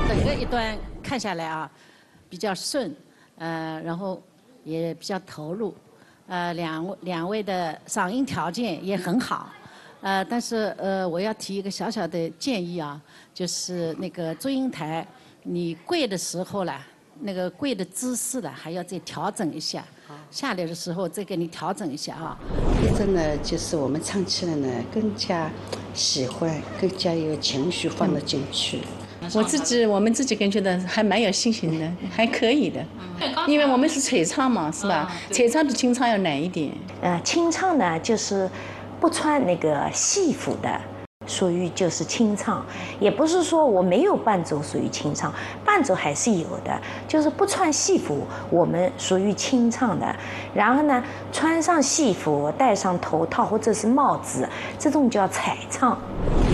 整个一段看下来啊，比较顺，然后也比较投入，两位的嗓音条件也很好，但是我要提一个小小的建议啊，就是那个祝英台，你跪的时候啦，那个跪的姿势呢，还要再调整一下，下来的时候再给你调整一下啊。 接着呢，就是我们唱起来呢，更加喜欢，更加有情绪放得进去。 我们自己感觉到还蛮有信心的，还可以的。因为我们是吹唱嘛，是吧？吹唱比清唱要难一点。 清唱呢，就是不穿那个戏服的，属于就是清唱。也不是说我没有伴奏属于清唱，伴奏还是有的，就是不穿戏服，我们属于清唱的。然后呢，穿上戏服，戴上头套或者是帽子，这种叫彩唱。